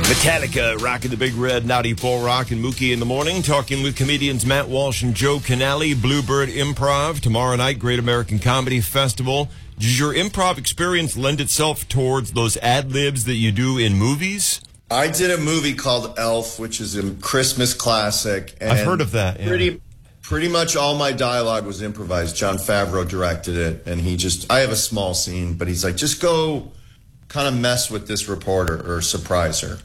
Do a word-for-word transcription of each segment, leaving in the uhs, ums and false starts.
Metallica, rocking the Big Red ninety-four Rock and Mookie in the morning, talking with comedians Matt Walsh and Joe Canale. Bluebird Improv, tomorrow night, Great American Comedy Festival. Does your improv experience lend itself towards those ad-libs that you do in movies? I did a movie called Elf, which is a Christmas classic. And I've heard of that, yeah. Pretty, pretty much all my dialogue was improvised. John Favreau directed it, and he just, I have a small scene, but he's like, just go kind of mess with this reporter or surprise her.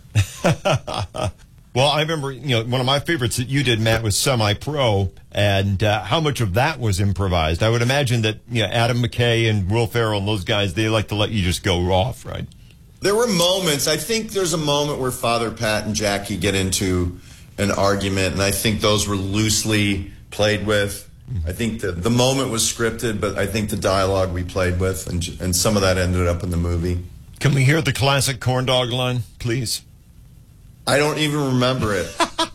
Well, I remember, you know, one of my favorites that you did, Matt, was Semi-Pro, and uh, how much of that was improvised? I would imagine that, you know, Adam McKay and Will Ferrell and those guys, they like to let you just go off, right? There were moments. I think there's a moment where Father Pat and Jackie get into an argument, and I think those were loosely played with. I think the, the moment was scripted, but I think the dialogue we played with, and, and some of that ended up in the movie. Can we hear the classic corn dog line, please? I don't even remember it.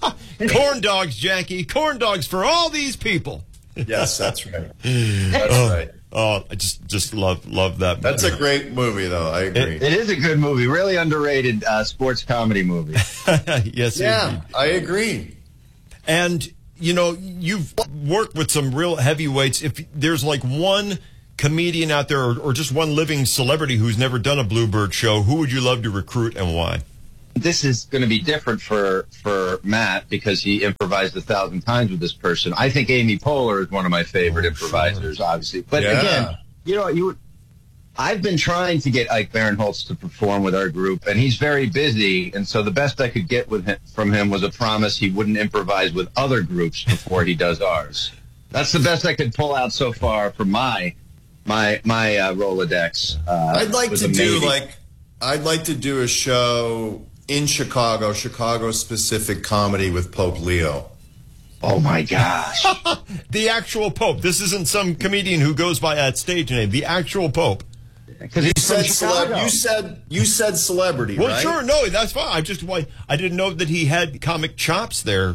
Corn dogs, Jackie. Corn dogs for all these people. Yes, that's right. That's oh, right. Oh, I just just love love that. That's movie. A great movie, though. I agree. It, it is a good movie. Really underrated uh, sports comedy movie. Yes, yeah, indeed. I agree. And, you know, you've worked with some real heavyweights. If there's like one comedian out there or, or just one living celebrity who's never done a Bluebird show, who would you love to recruit and why? This is going to be different for, for Matt because he improvised a thousand times with this person. I think Amy Poehler is one of my favorite oh, improvisers, sure. obviously. But yeah. again, you know, you I've been trying to get Ike Barinholtz to perform with our group, and he's very busy. And so the best I could get with him, from him was a promise he wouldn't improvise with other groups before he does ours. That's the best I could pull out so far from my my my uh, Rolodex. Uh, I'd like to do maybe. like I'd like to do a show in Chicago, Chicago-specific comedy with Pope Leo. Oh, my gosh. The actual Pope. This isn't some comedian who goes by that stage name. The actual Pope. Because you said celeb, you said you said celebrity, well, right? Well, sure. No, that's fine. I just I didn't know that he had comic chops there.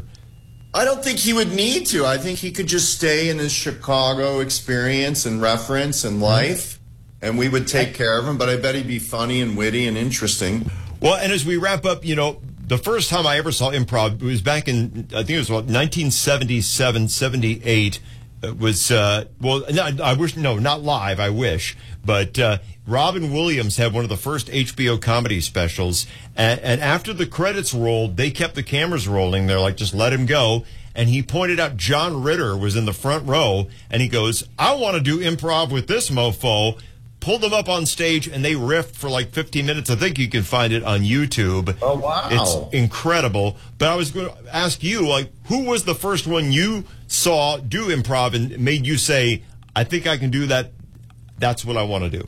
I don't think he would need to. I think he could just stay in his Chicago experience and reference and life, and we would take care of him. But I bet he'd be funny and witty and interesting. Well, and as we wrap up, you know, the first time I ever saw improv was back in, I think it was about nineteen seventy-seven, seventy-eight. It was, uh, well, no, I wish, no, not live, I wish. But uh, Robin Williams had one of the first H B O comedy specials. And, and after the credits rolled, they kept the cameras rolling. They're like, just let him go. And he pointed out John Ritter was in the front row. And he goes, I want to do improv with this mofo. Pulled them up on stage, and they riffed for like fifteen minutes. I think you can find it on YouTube. Oh, wow. It's incredible. But I was going to ask you, like, who was the first one you saw do improv and made you say, I think I can do that. That's what I want to do?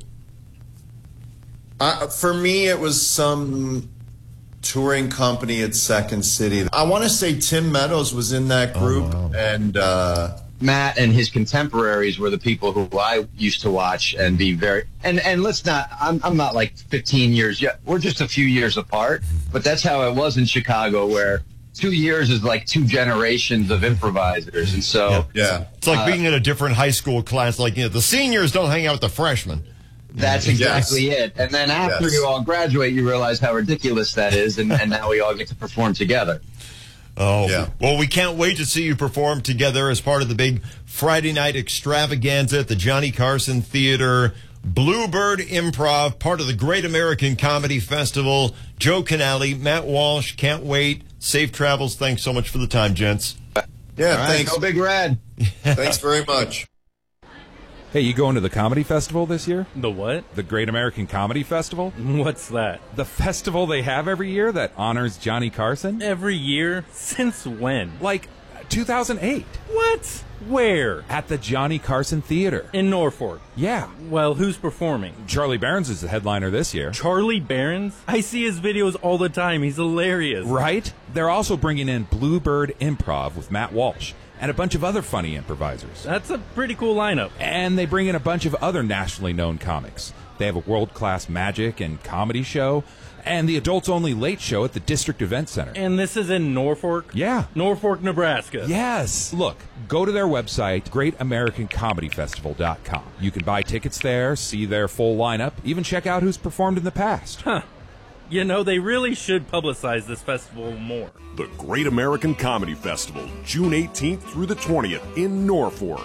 Uh, for me, it was some touring company at Second City. I want to say Tim Meadows was in that group. Oh, wow. And uh, Matt and his contemporaries were the people who I used to watch and be very and and let's not I'm I'm not like fifteen years yet. We're just a few years apart, but that's how it was in Chicago, where two years is like two generations of improvisers. And so yeah, yeah. It's like uh, being in a different high school class. Like, you know, the seniors don't hang out with the freshmen. That's exactly yes. it. And then after yes. you all graduate, you realize how ridiculous that is, and, and now we all get to perform together. Oh, yeah. Well, we can't wait to see you perform together as part of the big Friday night extravaganza at the Johnny Carson Theater. Bluebird Improv, part of the Great American Comedy Festival. Joe Canale, Matt Walsh, can't wait. Safe travels. Thanks so much for the time, gents. Yeah, right, thanks. Go Big Red. Thanks very much. Hey, you going to the Comedy Festival this year? The what? The Great American Comedy Festival? What's that? The festival they have every year that honors Johnny Carson? Every year? Since when? Like two thousand eight. What? Where? At the Johnny Carson Theater. In Norfolk? Yeah. Well, who's performing? Charlie Barons is the headliner this year. Charlie Barons? I see his videos all the time. He's hilarious. Right? They're also bringing in Bluebird Improv with Matt Walsh and a bunch of other funny improvisers. That's a pretty cool lineup. And they bring in a bunch of other nationally known comics. They have a world-class magic and comedy show, and the adults-only late show at the District Event Center. And this is in Norfolk? Yeah. Norfolk, Nebraska. Yes. Look, go to their website, great american comedy festival dot com. You can buy tickets there, see their full lineup, even check out who's performed in the past. Huh. You know, they really should publicize this festival more. The Great American Comedy Festival, June eighteenth through the twentieth in Norfolk.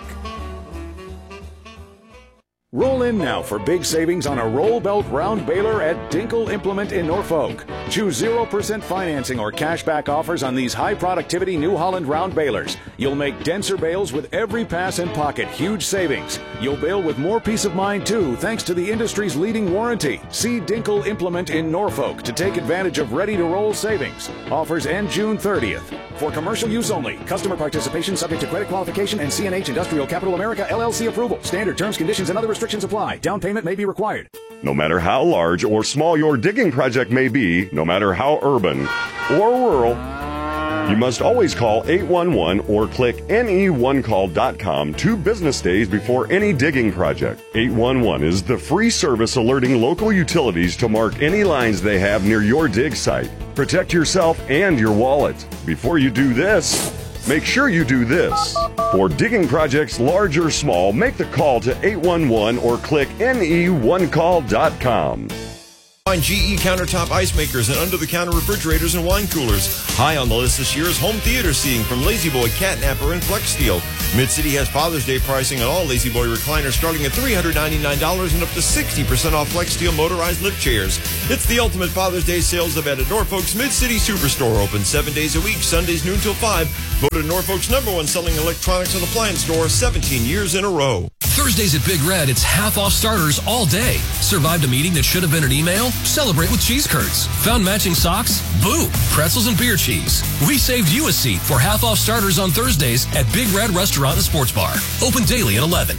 Roll in now for big savings on a roll belt round baler at Dinkle Implement in Norfolk. Choose zero percent financing or cashback offers on these high productivity New Holland round balers. You'll make denser bales with every pass and pocket. Huge savings. You'll bale with more peace of mind too, thanks to the industry's leading warranty. See Dinkle Implement in Norfolk to take advantage of ready to roll savings. Offers end June thirtieth. For commercial use only. Customer participation subject to credit qualification and C N H Industrial Capital America L L C approval. Standard terms, conditions, and other restrictions apply. Down payment may be required. No matter how large or small your digging project may be, no matter how urban or rural, you must always call eight one one or click N E one call dot com two business days before any digging project. eight one one is the free service alerting local utilities to mark any lines they have near your dig site. Protect yourself and your wallet. Before you do this, make sure you do this. For digging projects large or small, make the call to eight one one or click N E one call dot com. Find G E countertop ice makers and under-the-counter refrigerators and wine coolers. High on the list this year is home theater seating from Lazy Boy, Catnapper, and Flex Steel. Mid-City has Father's Day pricing on all Lazy Boy recliners starting at three hundred ninety-nine dollars and up to sixty percent off Flex Steel motorized lift chairs. It's the ultimate Father's Day sales event at Norfolk's Mid-City Superstore, open seven days a week, Sundays noon till five. Voted Norfolk's number one selling electronics and appliance store seventeen years in a row. Thursdays at Big Red, it's half off starters all day. Survived a meeting that should have been an email? Celebrate with cheese curds. Found matching socks? Boom! Pretzels and beer cheese. We saved you a seat for half off starters on Thursdays at Big Red Restaurant and Sports Bar. Open daily at eleven.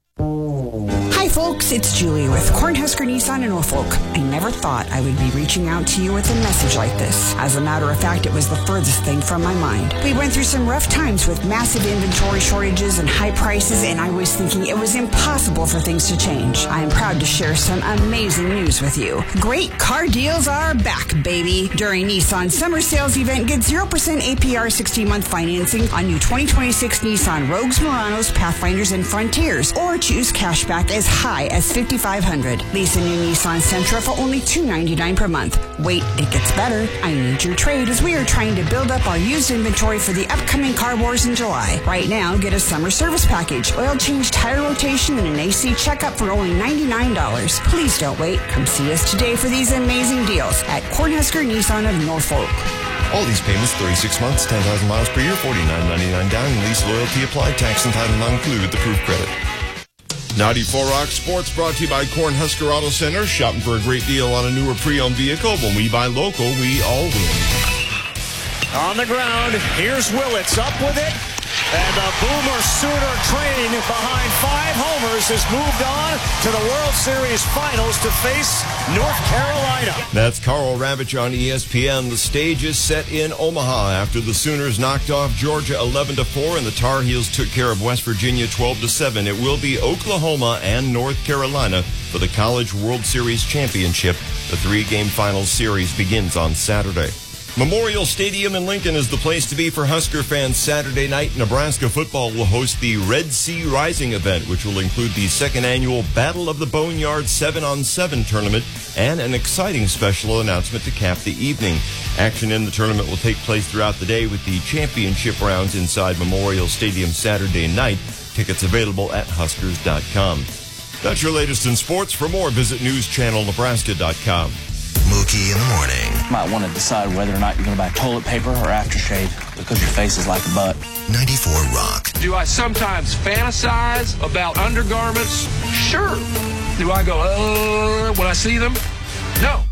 Hi folks, it's Julie with Cornhusker Nissan in Norfolk. I never thought I would be reaching out to you with a message like this. As a matter of fact, it was the furthest thing from my mind. We went through some rough times with massive inventory shortages and high prices, and I was thinking it was impossible for things to change. I am proud to share some amazing news with you. Great car deals are back, baby. During Nissan's summer sales event, get zero percent A P R sixteen-month financing on new twenty twenty-six Nissan Rogues, Muranos, Pathfinders, and Frontiers, or choose cashback as high as fifty-five hundred dollars. Lease a new Nissan Sentra for only two hundred ninety-nine dollars per month. Wait, it gets better. I need your trade as we are trying to build up our used inventory for the upcoming car wars in July. Right now, get a summer service package, oil change, tire rotation, and an A C checkup for only ninety-nine dollars. Please don't wait. Come see us today for these amazing deals at Cornhusker Nissan of Norfolk. All these payments, thirty-six months, ten thousand miles per year, forty-nine ninety-nine down, and lease loyalty applied, tax and title not included with the proof credit. ninety-four Rock Sports brought to you by Cornhusker Auto Center. Shopping for a great deal on a newer pre-owned vehicle. When we buy local, we all win. On the ground, here's Willits up with it. And the Boomer Sooner train behind five homers has moved on to the World Series Finals to face North Carolina. That's Carl Ravitch on E S P N. The stage is set in Omaha after the Sooners knocked off Georgia eleven to four and the Tar Heels took care of West Virginia twelve to seven. It will be Oklahoma and North Carolina for the College World Series Championship. The three-game final series begins on Saturday. Memorial Stadium in Lincoln is the place to be for Husker fans Saturday night. Nebraska football will host the Red Sea Rising event, which will include the second annual Battle of the Boneyard seven on seven tournament and an exciting special announcement to cap the evening. Action in the tournament will take place throughout the day with the championship rounds inside Memorial Stadium Saturday night. Tickets available at huskers dot com. That's your latest in sports. For more, visit news channel nebraska dot com. Mookie in the morning. Might want to decide whether or not you're going to buy toilet paper or aftershave because your face is like a butt. ninety-four Rock. Do I sometimes fantasize about undergarments? Sure. Do I go, uh, when I see them? No.